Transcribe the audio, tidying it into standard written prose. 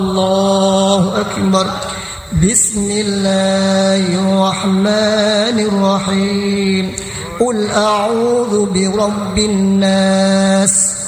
الله أكبر. بسم الله الرحمن الرحيم. قل أعوذ برب الناس